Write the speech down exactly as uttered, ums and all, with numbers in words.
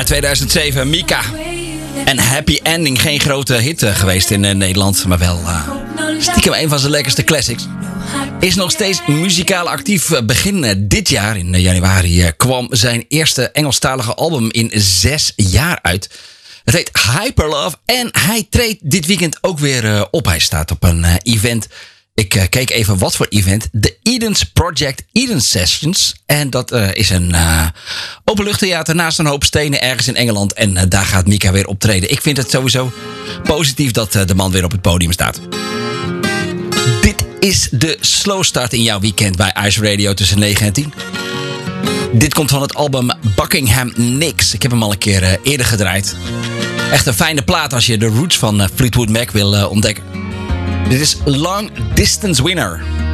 tweeduizend zeven, Mika. En Happy Ending, geen grote hit uh, geweest in uh, Nederland, maar wel uh, stiekem een van zijn lekkerste classics. Is nog steeds muzikaal actief. Begin uh, dit jaar, in uh, januari, uh, kwam zijn eerste Engelstalige album in zes jaar uit. Het heet Hyperlove en hij treedt dit weekend ook weer uh, op. Hij staat op een uh, event. Ik uh, keek even wat voor event. De Eden's Project Eden Sessions. En dat uh, is een uh, openluchttheater naast een hoop stenen ergens in Engeland. En uh, daar gaat Mika weer optreden. Ik vind het sowieso positief dat uh, de man weer op het podium staat. Dit is de slow start in jouw weekend bij Ice Radio tussen negen en tien. Dit komt van het album Buckingham Nicks. Ik heb hem al een keer uh, eerder gedraaid. Echt een fijne plaat als je de roots van uh, Fleetwood Mac wil uh, ontdekken. Dit is Long Distance Winner.